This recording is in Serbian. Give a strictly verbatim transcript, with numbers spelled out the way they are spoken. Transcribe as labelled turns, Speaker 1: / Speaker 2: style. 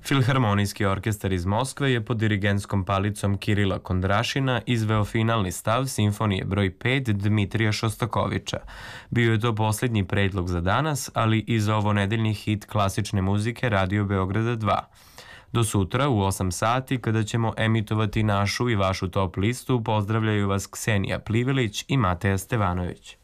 Speaker 1: Filharmonijski orkestar iz Moskve je pod dirigentskom palicom Kirila Kondrašina izveo finalni stav simfonije broj pet Dmitrija Šostakoviča. Bio je to posljednji predlog za danas, ali i za ovo nedeljni hit klasične muzike Radio Beograda dva. Do sutra u osam sati, kada ćemo emitovati našu i vašu top listu, pozdravljaju vas Ksenija Plivelić i Mateja Stevanović.